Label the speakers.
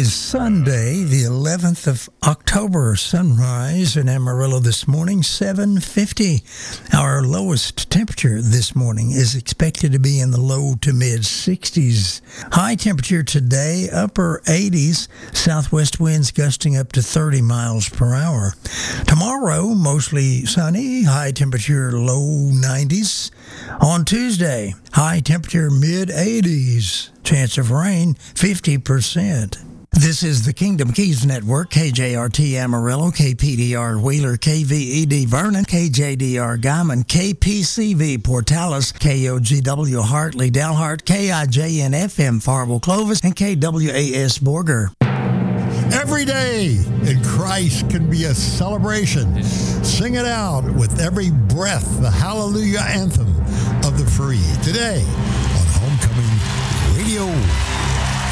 Speaker 1: is Sunday, the 11th of October. Sunrise in Amarillo this morning, 7:50. Our lowest temperature this morning is expected to be in the low to mid 60s. High temperature today, upper 80s. Southwest winds gusting up to 30 miles per hour. Tomorrow, mostly sunny, high temperature low 90s. On Tuesday, high temperature mid 80s. Chance of rain, 50%. This is the Kingdom Keys Network, KJRT Amarillo, KPDR Wheeler, KVED Vernon, KJDR Guyman, KPCV Portales, KOGW Hartley Dalhart, KIJN FM Farwell Clovis, and KWAS Borger.
Speaker 2: Every day in Christ can be a celebration. Sing it out with every breath, the hallelujah anthem of the free. Today on Homecoming Radio.